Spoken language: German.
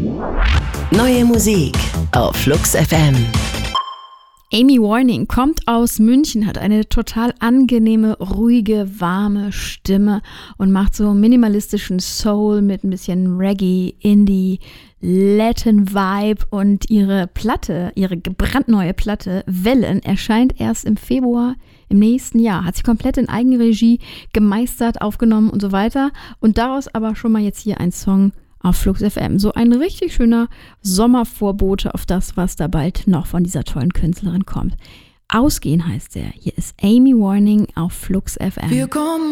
Neue Musik auf Flux FM. Amy Warning kommt aus München, hat eine total angenehme, ruhige, warme Stimme und macht so minimalistischen Soul mit ein bisschen Reggae, Indie, Latin Vibe, und ihre brandneue Platte Wellen erscheint erst im Februar im nächsten Jahr. Hat sie komplett in Eigenregie gemeistert, aufgenommen und so weiter, und daraus aber schon mal jetzt hier ein Song auf Flux FM. So ein richtig schöner Sommervorbote auf das, was da bald noch von dieser tollen Künstlerin kommt. Ausgehen heißt er. Hier ist Amy Warning auf Flux FM. Wir kommen